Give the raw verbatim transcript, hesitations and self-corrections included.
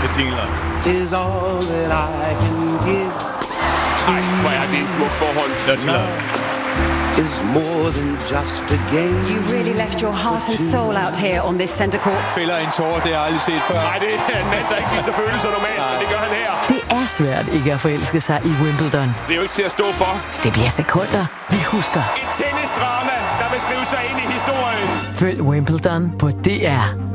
Kæmpe jingler. Is all that I can give. Ej, hvor er det en smuk forhold. Dirty Love. Is more than just a game. You really left your heart and soul out here on this center court. Fælder en tårer, det har jeg aldrig set før. Nej, det er en mand, der ikke viser følelser normalt, men det gør han her. Det er svært ikke at forelske sig i Wimbledon. Det er jo ikke til at stå for. Det bliver sekunder, vi husker. Et tennisdrama, der vil skrive sig ind i historien. Følg Wimbledon på D R.